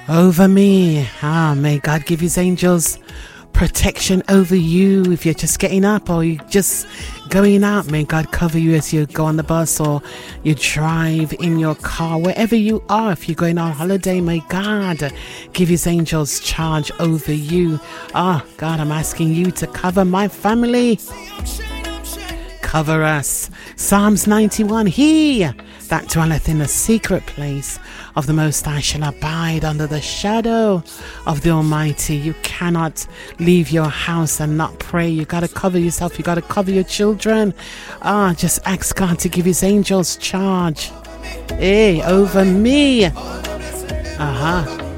over me. May God give his angels protection over you if you're just getting up or you're just going out. May God cover you as you go on the bus or you drive in your car, wherever you are. If you're going on holiday, may God give his angels charge over you. God, I'm asking you to cover my family. Cover us. Psalms 91, he that dwelleth in the secret place of the Most High shall abide under the shadow of the Almighty. You cannot leave your house and not pray. You got to cover yourself. You got to cover your children. Just ask God to give his angels charge over me.